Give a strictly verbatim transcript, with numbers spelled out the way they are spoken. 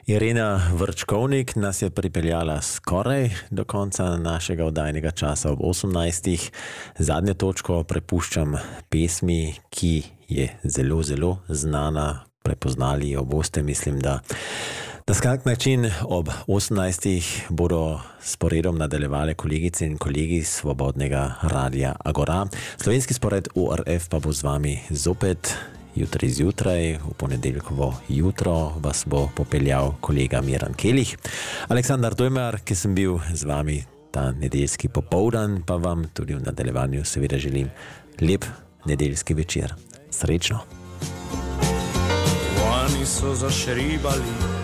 Irena Vrčkovnik nas je pripeljala skoraj do konca našega oddajnega časa ob osemnajstih. Zadnjo točko prepuščam pesmi, ki je zelo, zelo znana. Prepoznali jo boste, mislim, da na skak način ob osemnajstih bodo sporedom nadaljevali kolegice in kolegi Svobodnega radia Agora. Slovenski spored O R F pa bo z vami zopet jutri zjutraj, v ponedeljkovo jutro vas bo popeljal kolega Miran Kelih. Aleksandar Dojmar, ki sem bil z vami ta nedeljski popoldan, pa vam tudi v nadaljevanju seveda želim lep nedeljski večer. Srečno! Oni so zašribali